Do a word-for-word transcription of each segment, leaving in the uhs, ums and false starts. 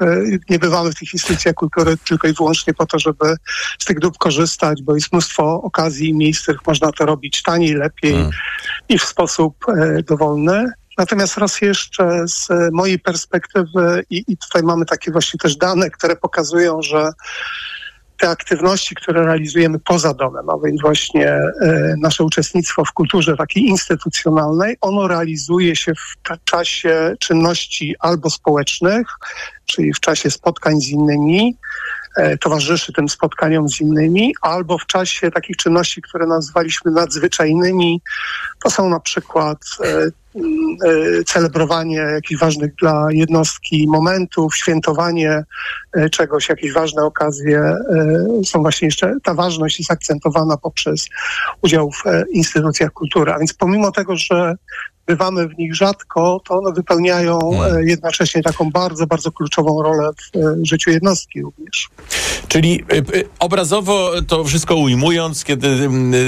nie bywamy w tych instytucjach kultury tylko i wyłącznie po to, żeby z tych dóbr korzystać, bo jest mnóstwo okazji i miejsc, w których można to robić taniej, lepiej hmm. i w sposób dowolny. Natomiast raz jeszcze z mojej perspektywy i, i tutaj mamy takie właśnie też dane, które pokazują, że te aktywności, które realizujemy poza domem, a więc właśnie e, nasze uczestnictwo w kulturze takiej instytucjonalnej, ono realizuje się w t- czasie czynności albo społecznych, czyli w czasie spotkań z innymi, e, towarzyszy tym spotkaniom z innymi, albo w czasie takich czynności, które nazwaliśmy nadzwyczajnymi. To są na przykład e, celebrowanie jakichś ważnych dla jednostki momentów, świętowanie czegoś, jakieś ważne okazje są właśnie jeszcze, ta ważność jest akcentowana poprzez udział w instytucjach kultury. A więc pomimo tego, że bywamy w nich rzadko, to one wypełniają hmm. jednocześnie taką bardzo, bardzo kluczową rolę w życiu jednostki również. Czyli obrazowo to wszystko ujmując, kiedy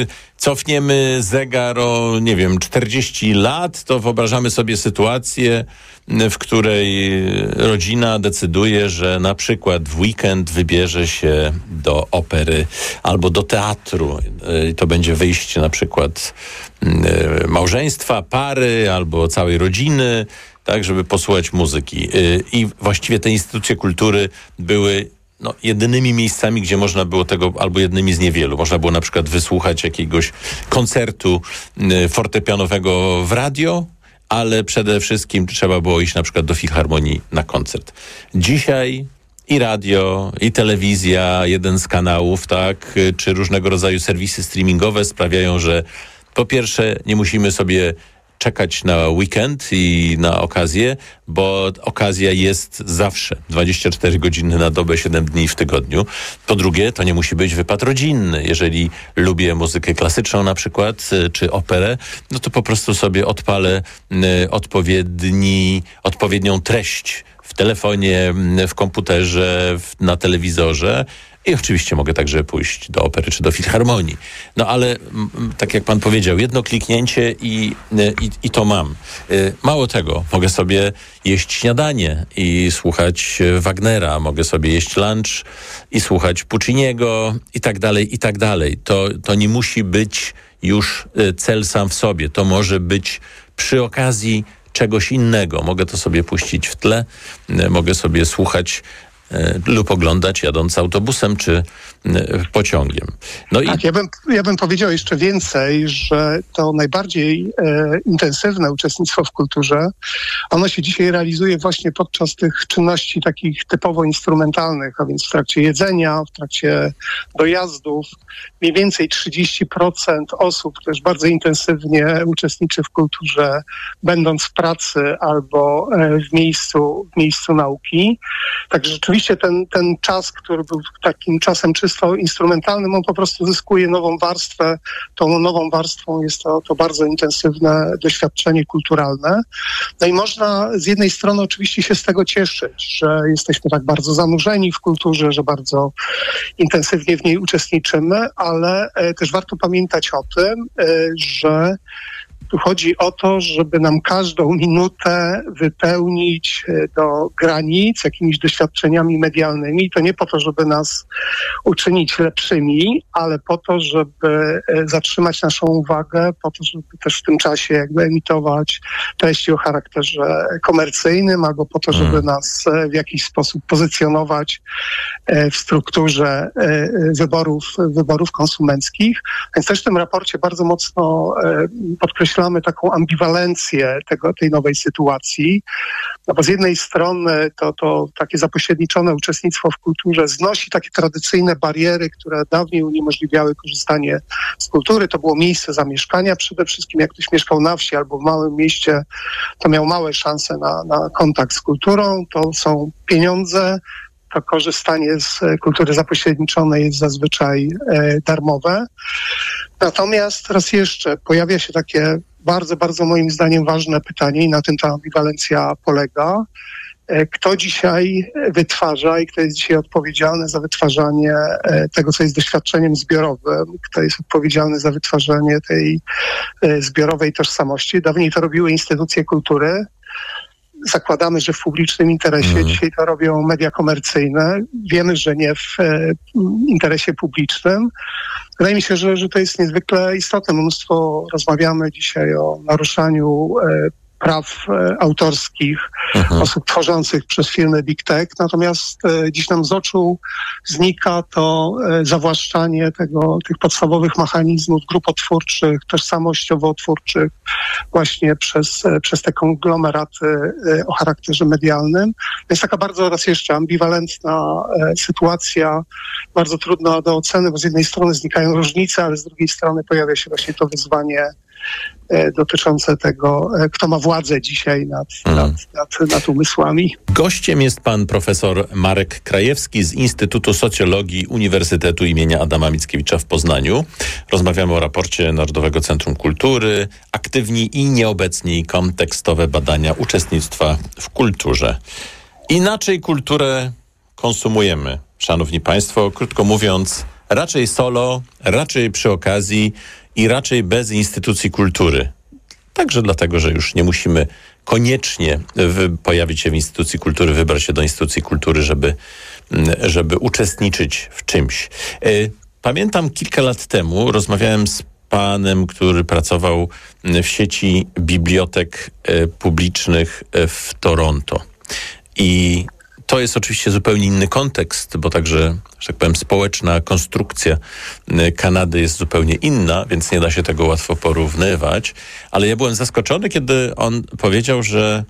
cofniemy zegar o, nie wiem, czterdzieści lat, to wyobrażamy sobie sytuację, w której rodzina decyduje, że na przykład w weekend wybierze się do opery albo do teatru. To będzie wyjście na przykład małżeństwa, pary albo całej rodziny, tak, żeby posłuchać muzyki. I właściwie te instytucje kultury były no, jedynymi miejscami, gdzie można było tego, albo jednymi z niewielu. Można było na przykład wysłuchać jakiegoś koncertu fortepianowego w radio, ale przede wszystkim trzeba było iść na przykład do filharmonii na koncert. Dzisiaj i radio, i telewizja, jeden z kanałów, tak, czy różnego rodzaju serwisy streamingowe sprawiają, że po pierwsze nie musimy sobie czekać na weekend i na okazję, bo okazja jest zawsze dwadzieścia cztery godziny na dobę, siedem dni w tygodniu. Po drugie, to nie musi być wypad rodzinny. Jeżeli lubię muzykę klasyczną na przykład, czy operę, no to po prostu sobie odpalę odpowiedni, odpowiednią treść w telefonie, w komputerze, w, na telewizorze. I oczywiście mogę także pójść do opery czy do filharmonii. No ale m, tak jak pan powiedział, jedno kliknięcie i, i, i to mam. Mało tego, mogę sobie jeść śniadanie i słuchać Wagnera, mogę sobie jeść lunch i słuchać Pucciniego i tak dalej, i tak dalej. To, to nie musi być już cel sam w sobie. To może być przy okazji czegoś innego. Mogę to sobie puścić w tle, mogę sobie słuchać lub oglądać jadąc autobusem czy pociągiem. No tak, i... ja bym, ja bym powiedział jeszcze więcej, że to najbardziej e, intensywne uczestnictwo w kulturze, ono się dzisiaj realizuje właśnie podczas tych czynności takich typowo instrumentalnych, a więc w trakcie jedzenia, w trakcie dojazdów. Mniej więcej trzydzieści procent osób też bardzo intensywnie uczestniczy w kulturze, będąc w pracy albo e, w miejscu, w miejscu nauki. Także rzeczywiście ten, ten czas, który był takim czasem czysto instrumentalnym, on po prostu zyskuje nową warstwę. Tą nową warstwą jest to, to bardzo intensywne doświadczenie kulturalne. No i można z jednej strony oczywiście się z tego cieszyć, że jesteśmy tak bardzo zanurzeni w kulturze, że bardzo intensywnie w niej uczestniczymy, ale e, też warto pamiętać o tym, e, że tu chodzi o to, żeby nam każdą minutę wypełnić do granic jakimiś doświadczeniami medialnymi. To nie po to, żeby nas uczynić lepszymi, ale po to, żeby zatrzymać naszą uwagę, po to, żeby też w tym czasie jakby emitować treści o charakterze komercyjnym, albo po to, żeby nas w jakiś sposób pozycjonować w strukturze wyborów, wyborów konsumenckich. Więc też w tym raporcie bardzo mocno podkreślamy taką ambiwalencję tego, tej nowej sytuacji. No bo z jednej strony to, to takie zapośredniczone uczestnictwo w kulturze znosi takie tradycyjne bariery, które dawniej uniemożliwiały korzystanie z kultury. To było miejsce zamieszkania przede wszystkim. Jak ktoś mieszkał na wsi albo w małym mieście, to miał małe szanse na, na kontakt z kulturą. To są pieniądze. To korzystanie z kultury zapośredniczonej jest zazwyczaj e, darmowe. Natomiast raz jeszcze pojawia się takie bardzo, bardzo moim zdaniem ważne pytanie i na tym ta ambiwalencja polega. E, kto dzisiaj wytwarza i kto jest dzisiaj odpowiedzialny za wytwarzanie e, tego, co jest doświadczeniem zbiorowym, kto jest odpowiedzialny za wytwarzanie tej e, zbiorowej tożsamości. Dawniej to robiły instytucje kultury. zakładamy, że w publicznym interesie. Mhm. Dzisiaj to robią media komercyjne. Wiemy, że nie w e, interesie publicznym. Wydaje mi się, że, że to jest niezwykle istotne. Mnóstwo rozmawiamy dzisiaj o naruszaniu e, praw e, autorskich mhm. osób tworzących przez firmy Big Tech. Natomiast e, dziś nam z oczu znika to e, zawłaszczanie tego, tych podstawowych mechanizmów grupotwórczych, tożsamościowo-twórczych właśnie przez, e, przez te konglomeraty e, o charakterze medialnym. To jest taka bardzo raz jeszcze ambiwalentna e, sytuacja, bardzo trudna do oceny, bo z jednej strony znikają różnice, ale z drugiej strony pojawia się właśnie to wyzwanie dotyczące tego, kto ma władzę dzisiaj nad, hmm. nad, nad, nad umysłami. Gościem jest pan profesor Marek Krajewski z Instytutu Socjologii Uniwersytetu imienia Adama Mickiewicza w Poznaniu. Rozmawiamy o raporcie Narodowego Centrum Kultury, aktywni i nieobecni kontekstowe badania uczestnictwa w kulturze. Inaczej kulturę konsumujemy, szanowni państwo. Krótko mówiąc, raczej solo, raczej przy okazji i raczej bez instytucji kultury. Także dlatego, że już nie musimy koniecznie wy- pojawić się w instytucji kultury, wybrać się do instytucji kultury, żeby, żeby uczestniczyć w czymś. Pamiętam kilka lat temu rozmawiałem z panem, który pracował w sieci bibliotek publicznych w Toronto. I to jest oczywiście zupełnie inny kontekst, bo także, że tak powiem, społeczna konstrukcja Kanady jest zupełnie inna, więc nie da się tego łatwo porównywać. Ale ja byłem zaskoczony, kiedy on powiedział, że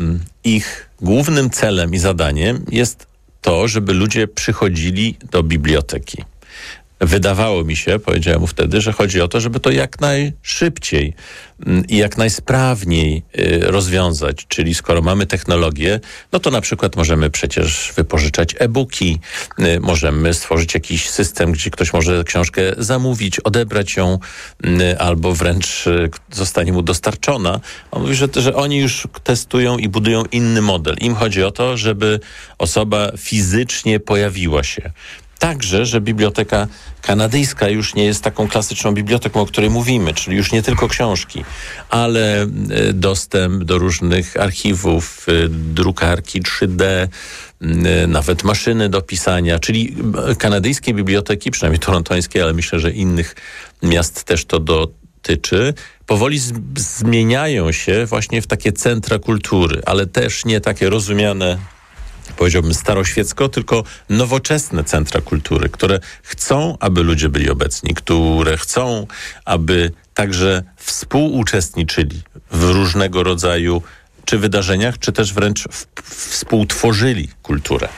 ich głównym celem i zadaniem jest to, żeby ludzie przychodzili do biblioteki. Wydawało mi się, powiedziałem mu wtedy, że chodzi o to, żeby to jak najszybciej i jak najsprawniej rozwiązać. Czyli skoro mamy technologię, no to na przykład możemy przecież wypożyczać e-booki, możemy stworzyć jakiś system, gdzie ktoś może książkę zamówić, odebrać ją, albo wręcz zostanie mu dostarczona. On mówi, że, że oni już testują i budują inny model. Im chodzi o to, żeby osoba fizycznie pojawiła się. Także, że biblioteka kanadyjska już nie jest taką klasyczną biblioteką, o której mówimy, czyli już nie tylko książki, ale dostęp do różnych archiwów, drukarki trzy D, nawet maszyny do pisania, czyli kanadyjskie biblioteki, przynajmniej torontońskie, ale myślę, że innych miast też to dotyczy, powoli z- zmieniają się właśnie w takie centra kultury, ale też nie takie rozumiane, powiedziałbym, staroświecko, tylko nowoczesne centra kultury, które chcą, aby ludzie byli obecni, które chcą, aby także współuczestniczyli w różnego rodzaju czy wydarzeniach, czy też wręcz w, współtworzyli kulturę.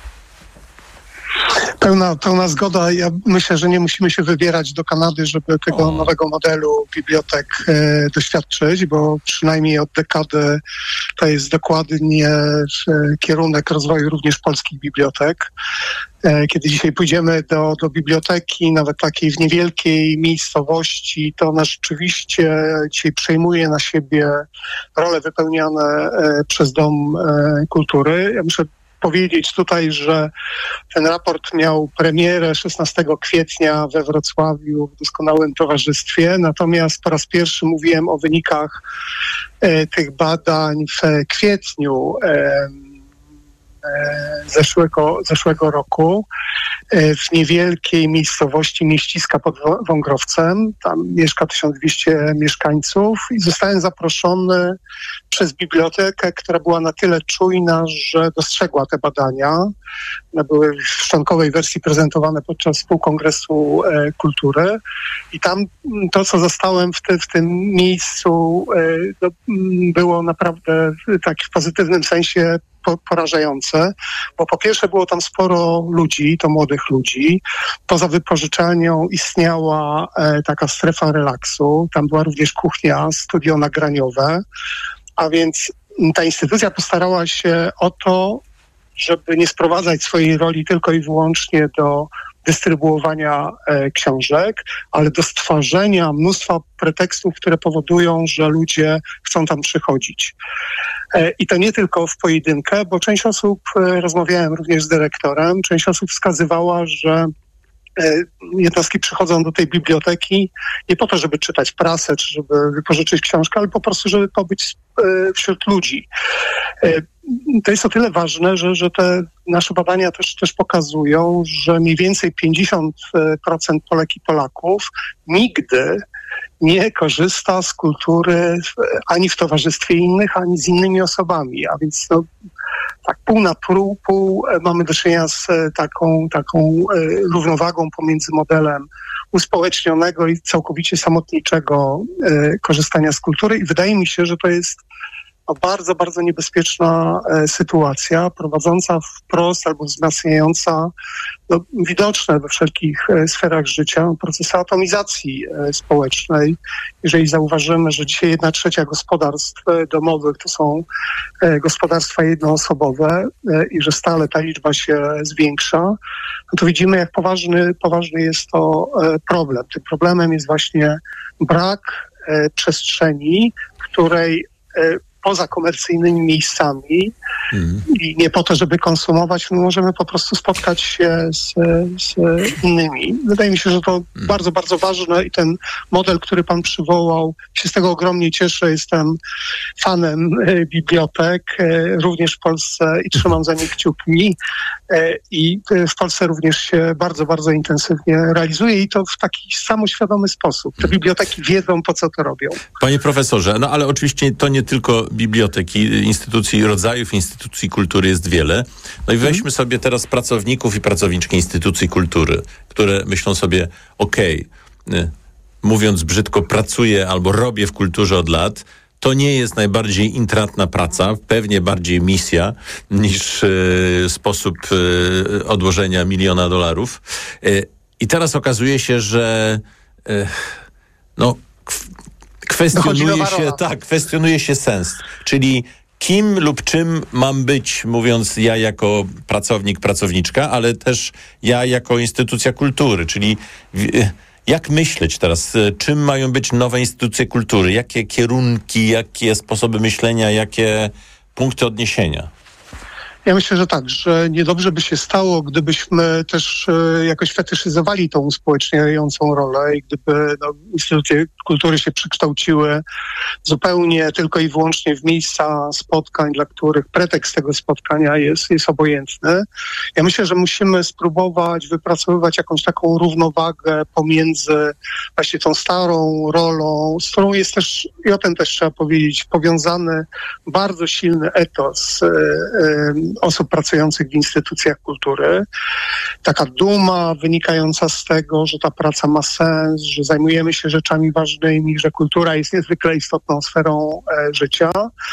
Pełna, pełna zgoda. Ja myślę, że nie musimy się wybierać do Kanady, żeby tego o. nowego modelu bibliotek e, doświadczyć, bo przynajmniej od dekady to jest dokładnie e, kierunek rozwoju również polskich bibliotek. E, kiedy dzisiaj pójdziemy do, do biblioteki, nawet takiej w niewielkiej miejscowości, to ona rzeczywiście dzisiaj przejmuje na siebie role wypełniane e, przez Dom e, Kultury. Ja muszę powiedzieć tutaj, że ten raport miał premierę szesnastego kwietnia we Wrocławiu w doskonałym towarzystwie, natomiast po raz pierwszy mówiłem o wynikach e, tych badań w kwietniu e, e, zeszłego, zeszłego roku e, w niewielkiej miejscowości Mieściska pod Wągrowcem. Tam mieszka tysiąc dwieście mieszkańców i zostałem zaproszony przez bibliotekę, która była na tyle czujna, że dostrzegła te badania. One były w szczątkowej wersji prezentowane podczas Współkongresu e, Kultury i tam to, co zastałem w, te, w tym miejscu, e, to, było naprawdę tak w pozytywnym sensie po, porażające, bo po pierwsze było tam sporo ludzi, to młodych ludzi. Poza wypożyczalnią istniała e, taka strefa relaksu, tam była również kuchnia, studio nagraniowe, a więc ta instytucja postarała się o to, żeby nie sprowadzać swojej roli tylko i wyłącznie do dystrybuowania e, książek, ale do stworzenia mnóstwa pretekstów, które powodują, że ludzie chcą tam przychodzić. E, I to nie tylko w pojedynkę, bo część osób, e, rozmawiałem również z dyrektorem, część osób wskazywała, że jednostki przychodzą do tej biblioteki nie po to, żeby czytać prasę, czy żeby wypożyczyć książkę, ale po prostu, żeby pobyć wśród ludzi. To jest o tyle ważne, że, że te nasze badania też, też pokazują, że mniej więcej pięćdziesiąt procent Polek i Polaków nigdy nie korzysta z kultury ani w towarzystwie innych, ani z innymi osobami. A więc no, tak pół na pół, pół mamy do czynienia z taką, taką równowagą pomiędzy modelem uspołecznionego i całkowicie samotniczego korzystania z kultury. I wydaje mi się, że to jest bardzo, bardzo niebezpieczna e, sytuacja, prowadząca wprost albo wzmacniająca no, widoczne we wszelkich e, sferach życia procesy atomizacji e, społecznej. Jeżeli zauważymy, że dzisiaj jedna trzecia gospodarstw e, domowych to są e, gospodarstwa jednoosobowe e, i że stale ta liczba się zwiększa, no to widzimy, jak poważny, poważny jest to e, problem. Tym problemem jest właśnie brak e, przestrzeni, w której e, poza komercyjnymi miejscami mm. i nie po to, żeby konsumować, my możemy po prostu spotkać się z, z innymi. Wydaje mi się, że to mm. bardzo, bardzo ważne i ten model, który pan przywołał, się z tego ogromnie cieszę. Jestem fanem e, bibliotek, e, również w Polsce i trzymam za nie kciuki. E, I w Polsce również się bardzo, bardzo intensywnie realizuje i to w taki samoświadomy sposób. Te biblioteki wiedzą, po co to robią. Panie profesorze, no ale oczywiście to nie tylko biblioteki, instytucji, rodzajów instytucji kultury jest wiele. No i weźmy sobie teraz pracowników i pracowniczki instytucji kultury, które myślą sobie, okej, okay, mówiąc brzydko, pracuję albo robię w kulturze od lat, to nie jest najbardziej intratna praca, pewnie bardziej misja niż y, sposób y, odłożenia miliona dolarów. Y, I teraz okazuje się, że y, no kwestionuje się, tak, kwestionuje się sens, czyli kim lub czym mam być, mówiąc ja jako pracownik, pracowniczka, ale też ja jako instytucja kultury, czyli jak myśleć teraz, czym mają być nowe instytucje kultury, jakie kierunki, jakie sposoby myślenia, jakie punkty odniesienia? Ja myślę, że tak, że niedobrze by się stało, gdybyśmy też e, jakoś fetyszyzowali tą uspołeczniającą rolę i gdyby no, instytucje kultury się przekształciły zupełnie tylko i wyłącznie w miejsca spotkań, dla których pretekst tego spotkania jest, jest obojętny. Ja myślę, że musimy spróbować wypracowywać jakąś taką równowagę pomiędzy właśnie tą starą rolą, z którą jest też, i o tym też trzeba powiedzieć, powiązany bardzo silny etos e, e, osób pracujących w instytucjach kultury. Taka duma wynikająca z tego, że ta praca ma sens, że zajmujemy się rzeczami ważnymi, że kultura jest niezwykle istotną sferą e, życia,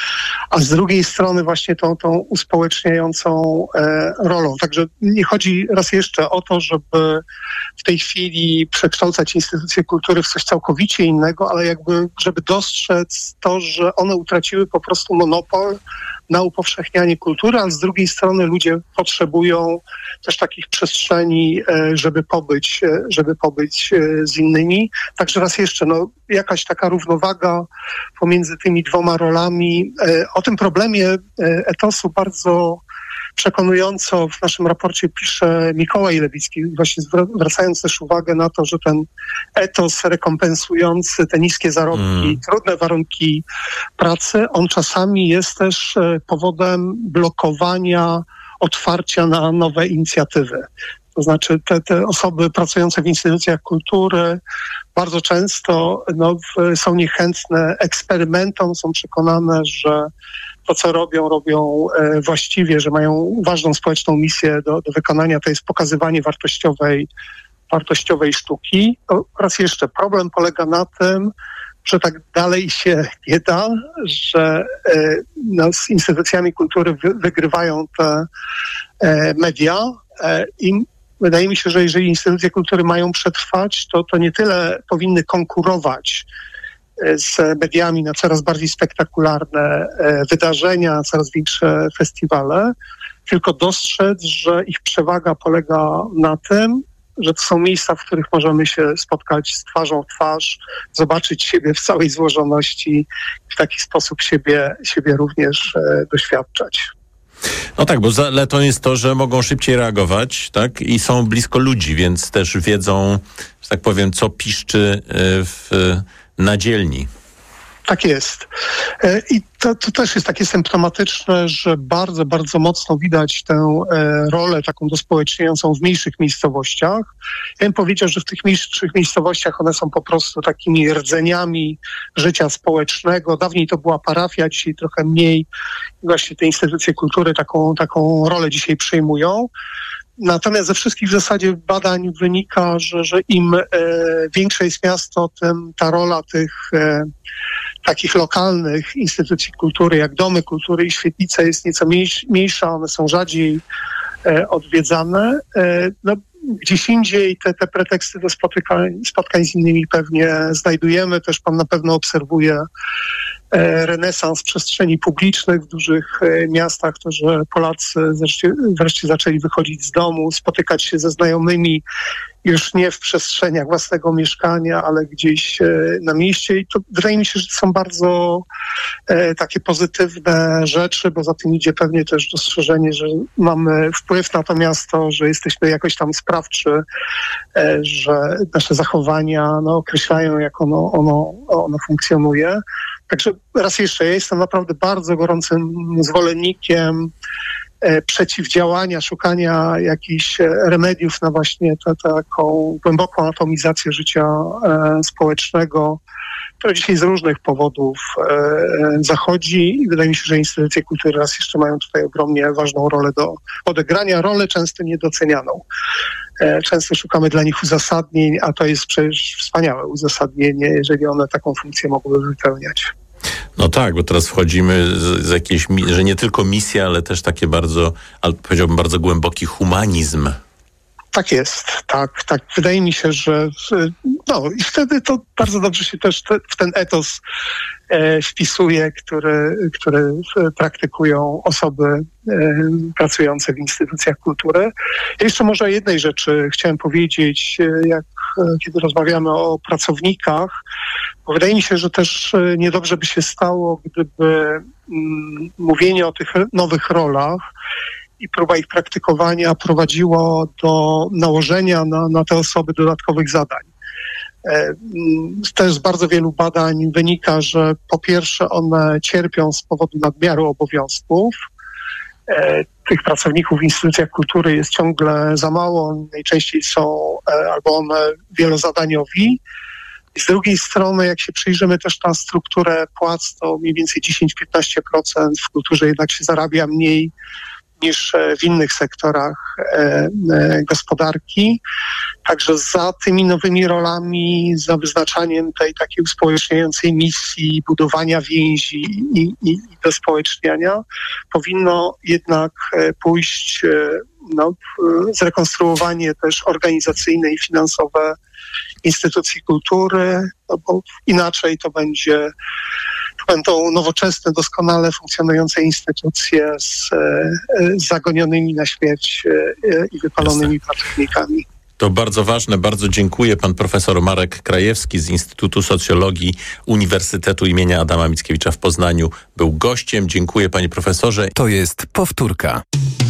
a z drugiej strony właśnie tą, tą uspołeczniającą e, rolą. Także nie chodzi raz jeszcze o to, żeby w tej chwili przekształcać instytucje kultury w coś całkowicie innego, ale jakby, żeby dostrzec to, że one utraciły po prostu monopol na upowszechnianie kultury, a z drugiej strony ludzie potrzebują też takich przestrzeni, żeby pobyć, żeby pobyć z innymi. Także raz jeszcze, no, jakaś taka równowaga pomiędzy tymi dwoma rolami. O tym problemie etosu bardzo przekonująco w naszym raporcie pisze Mikołaj Lewicki, właśnie zwracając też uwagę na to, że ten etos rekompensujący te niskie zarobki, mm. trudne warunki pracy, on czasami jest też powodem blokowania otwarcia na nowe inicjatywy. To znaczy te, te osoby pracujące w instytucjach kultury bardzo często no, w, są niechętne eksperymentom, są przekonane, że to, co robią, robią e, właściwie, że mają ważną społeczną misję do, do wykonania, to jest pokazywanie wartościowej, wartościowej sztuki. To raz jeszcze, problem polega na tym, że tak dalej się nie da, że e, no, z instytucjami kultury wy, wygrywają te e, media e, i wydaje mi się, że jeżeli instytucje kultury mają przetrwać, to, to nie tyle powinny konkurować z mediami na coraz bardziej spektakularne wydarzenia, coraz większe festiwale, tylko dostrzec, że ich przewaga polega na tym, że to są miejsca, w których możemy się spotkać z twarzą w twarz, zobaczyć siebie w całej złożoności i w taki sposób siebie, siebie również doświadczać. No tak, bo zaletą jest to, że mogą szybciej reagować, tak? I są blisko ludzi, więc też wiedzą, że tak powiem, co piszczy w, na dzielni. Tak jest. I to, to też jest takie symptomatyczne, że bardzo, bardzo mocno widać tę rolę taką dospołeczniającą w mniejszych miejscowościach. Ja bym powiedział, że w tych mniejszych miejscowościach one są po prostu takimi rdzeniami życia społecznego. Dawniej to była parafia, dzisiaj trochę mniej. Właśnie te instytucje kultury taką, taką rolę dzisiaj przyjmują. Natomiast ze wszystkich w zasadzie badań wynika, że, że im e, większe jest miasto, tym ta rola tych e, takich lokalnych instytucji kultury, jak domy kultury i świetlice jest nieco mniejsza, one są rzadziej e, odwiedzane. E, no, gdzieś indziej te, te preteksty do spotykań, spotkań z innymi pewnie znajdujemy. Też pan na pewno obserwuje e, renesans przestrzeni publicznych w dużych e, miastach, to, że Polacy wreszcie, wreszcie zaczęli wychodzić z domu, spotykać się ze znajomymi już nie w przestrzeniach własnego mieszkania, ale gdzieś e, na mieście. I to wydaje mi się, że to są bardzo e, takie pozytywne rzeczy, bo za tym idzie pewnie też dostrzeżenie, że mamy wpływ na to miasto, że jesteśmy jakoś tam sprawczy, e, że nasze zachowania no, określają, jak ono, ono, ono funkcjonuje. Także raz jeszcze, ja jestem naprawdę bardzo gorącym zwolennikiem przeciwdziałania, szukania jakichś remediów na właśnie tę taką głęboką atomizację życia e, społecznego, która dzisiaj z różnych powodów e, zachodzi i wydaje mi się, że instytucje kultury raz jeszcze mają tutaj ogromnie ważną rolę do odegrania, rolę często niedocenianą. E, często szukamy dla nich uzasadnień, a to jest przecież wspaniałe uzasadnienie, jeżeli one taką funkcję mogłyby wypełniać. No tak, bo teraz wchodzimy z, z jakiejś, że nie tylko misja, ale też takie bardzo, ale powiedziałbym bardzo głęboki humanizm. Tak jest, tak, tak. Wydaje mi się, że no i wtedy to bardzo dobrze się też te, w ten etos e, wpisuje, który, który praktykują osoby e, pracujące w instytucjach kultury. Ja jeszcze może o jednej rzeczy chciałem powiedzieć, jak kiedy rozmawiamy o pracownikach, bo wydaje mi się, że też niedobrze by się stało, gdyby mm, mówienie o tych nowych rolach i próba ich praktykowania prowadziło do nałożenia na, na te osoby dodatkowych zadań. E, też z bardzo wielu badań wynika, że po pierwsze one cierpią z powodu nadmiaru obowiązków. E, tych pracowników w instytucjach kultury jest ciągle za mało, najczęściej są e, albo one wielozadaniowi. I z drugiej strony, jak się przyjrzymy też na strukturę płac, to mniej więcej dziesięć do piętnastu procent w kulturze jednak się zarabia mniej niż w innych sektorach e, e, gospodarki. Także za tymi nowymi rolami, za wyznaczaniem tej takiej uspołeczniającej misji, budowania więzi i, i, i dospołeczniania powinno jednak e, pójść e, no, zrekonstruowanie też organizacyjne i finansowe instytucji kultury, no bo inaczej to będzie to będą nowoczesne, doskonale funkcjonujące instytucje z, z zagonionymi na śmierć i wypalonymi Jasne. pracownikami. To bardzo ważne, bardzo dziękuję. Pan profesor Marek Krajewski z Instytutu Socjologii Uniwersytetu imienia Adama Mickiewicza w Poznaniu był gościem. Dziękuję, panie profesorze. To jest powtórka.